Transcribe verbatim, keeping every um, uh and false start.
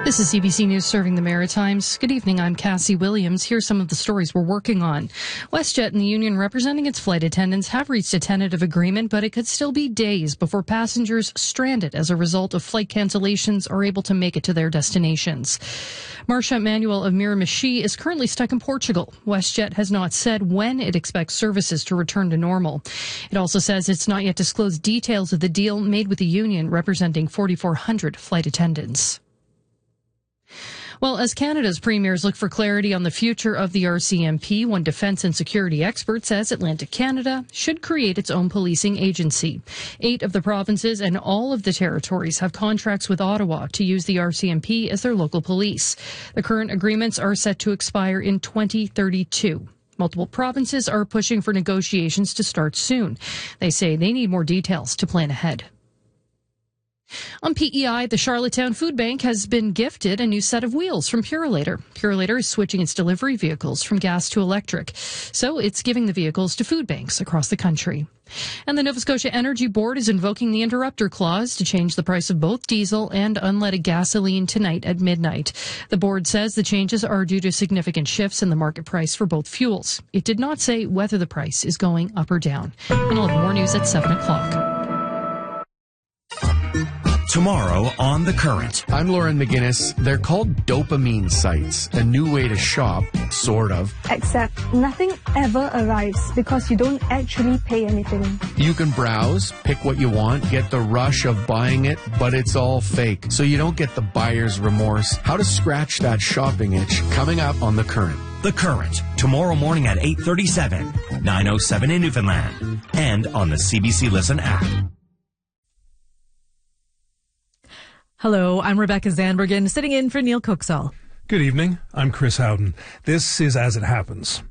This is C B C News serving the Maritimes. Good evening, I'm Cassie Williams. Here's some of the stories we're working on. WestJet and the union representing its flight attendants have reached a tentative agreement, but it could still be days before passengers stranded as a result of flight cancellations are able to make it to their destinations. Marcia Manuel of Miramichi is currently stuck in Portugal. WestJet has not said when it expects services to return to normal. It also says it's not yet disclosed details of the deal made with the union representing forty-four hundred flight attendants. Well, as Canada's premiers look for clarity on the future of the R C M P, one defence and security expert says Atlantic Canada should create its own policing agency. Eight of the provinces and all of the territories have contracts with Ottawa to use the R C M P as their local police. The current agreements are set to expire in twenty thirty-two. Multiple provinces are pushing for negotiations to start soon. They say they need more details to plan ahead. On P E I, the Charlottetown Food Bank has been gifted a new set of wheels from Purolator. Purolator is switching its delivery vehicles from gas to electric, so it's giving the vehicles to food banks across the country. And the Nova Scotia Energy Board is invoking the interrupter clause to change the price of both diesel and unleaded gasoline tonight at midnight. The board says the changes are due to significant shifts in the market price for both fuels. It did not say whether the price is going up or down. And I'll have more news at seven o'clock. Tomorrow on The Current. I'm Lauren McGinnis. They're called dopamine sites, a new way to shop, sort of. Except nothing ever arrives because you don't actually pay anything. You can browse, pick what you want, get the rush of buying it, but it's all fake, so you don't get the buyer's remorse. How to scratch that shopping itch, coming up on The Current. The Current, tomorrow morning at eight thirty-seven, nine oh seven in Newfoundland, and on the C B C Listen app. Hello, I'm Rebecca Zandbergen, sitting in for Neil Cooksall. Good evening. I'm Chris Howden. This is As It Happens.